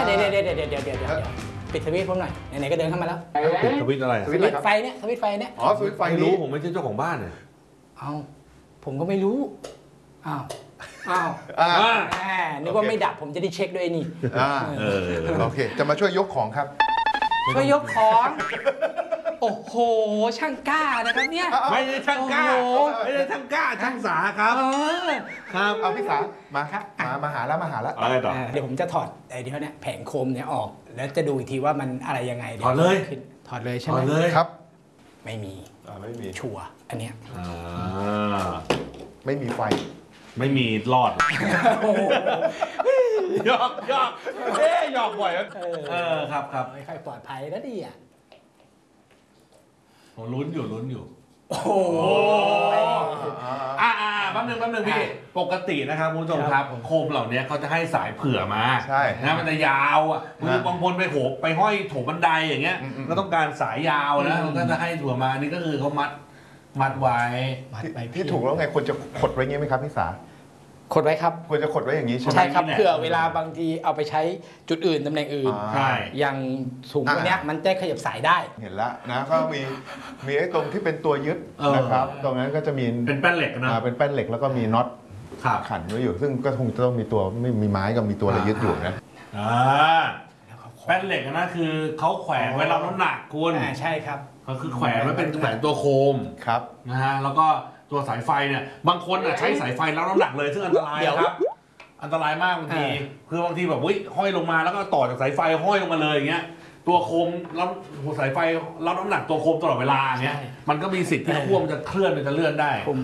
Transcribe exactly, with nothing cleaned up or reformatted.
เดี๋ยวเดี๋ยวเดี๋ยวเดี๋ยวเดี๋ยวเดี๋ยวปิดสวิตช์ผมหน่อยไหนๆก็เดินเข้ามาแล้วปิดสวิตช์อะไรสวิตช์ไฟเนี่ยสวิตช์ไฟเนี่ยอ๋อสวิตช์ไฟรู้ผมไม่ใช่เจ้าของบ้านเนี่ยเอาผมก็ไม่รู้อ้าวอ้าวนึกว่าไม่ดับผมจะได้เช็คด้วยนี่โอเคจะมาช่วยยกของครับช่วยยกของโอ้โหช่างกล้านะครับเนี่ยไม่ใช่ช่างกล้าไม่ใช่ช่างกล้าช่างสาครับครับเอาพี่สามาครับมามาหาแล้วมาหาแล้วอะไรต่อเดี๋ยวผมจะถอดไอ้เดี๋ยวเนี่ยแผงโคมเนี่ยออกแล้วจะดูอีกทีว่ามันอะไรยังไงถอดเลยถอดเลยใช่ไหมถอดเลยครับไม่มีไม่มีชัวร์อันเนี้ยไม่มีไฟไม่มีรอดหยอกหยอกเอ๊ยหยอกบ่อยเออครับครับไม่ค่อยปลอดภัยนะดิอ่ะผมลุ้นอยู่ลุ้นอยู่โอ้โหอ่าอ่าแป๊บนึงแป๊บนึงพี่ปกตินะครับคุณผู้ชมครับโคมเหล่านี้เขาจะให้สายเผื่อมาใช่นะมันจะยาวอ่ะคือบางคนไปโหบไปห้อยโถบันไดอย่างเงี้ยก็ต้องการสายยาวนะมันก็จะให้ถั่วมาอันนี้ก็คือเขามัดมัดไว้ที่ถูกแล้วไงควรจะขดไว้เงี้ยไหมครับพี่สาขดไว้ครับควรจะขดไว้อย่างนี้ใช่ไหมใช่ครับเผื่อเวลาบางทีเอาไปใช้จุดอื่นตำแหน่งอื่นใช่อย่างถุงตัวเนี้ยมันจะขยับสายได้เห็นแล้วนะก็มีมีไอ้ตรงที่เป็นตัวยึดนะครับตรงนั้นก็จะมีเป็นแป้นเหล็กนะเป็นแป้นเหล็กแล้วก็มีน็อตขันไว้อยู่ซึ่งก็คงจะต้องมีตัวไม่มีไม้กับมีตัวอะไรยึดอยู่นะแป้นเหล็กนะคือเขาแขวนไว้รับน้ำหนักคุณใช่ครับก็คือแขวนไว้เป็นแขวนตัวโคมครับนะฮะแล้วก็ตัวสายไฟเนี่ยบางคนใช้สายไฟรับน้ำหนักเลยซึ่งอันตรายครับอันตรายมากบางทีคือบางทีแบบวิ่งห้อยลงมาแล้วก็ต่อจากสายไฟห้อยลงมาเลยอย่างเงี้ยตัวโคมรับสายไฟรับน้ำหนักตัวโคมตลอดเวลาเงี้ยมันก็มีสิทธิ์ที่ขั้วมันจะเคลื่อนมันจะเลื่อนได้